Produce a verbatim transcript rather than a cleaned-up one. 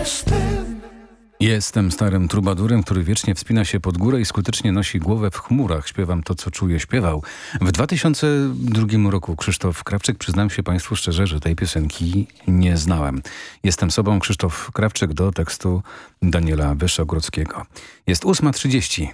jestem. Jestem starym trubadurem, który wiecznie wspina się pod górę i skutecznie nosi głowę w chmurach. Śpiewam to, co czuję, śpiewał. W dwa tysiące drugim roku Krzysztof Krawczyk, przyznam się Państwu szczerze, że tej piosenki nie znałem. Jestem sobą, Krzysztof Krawczyk, do tekstu Daniela Wyszogrodzkiego. Jest ósma trzydzieści.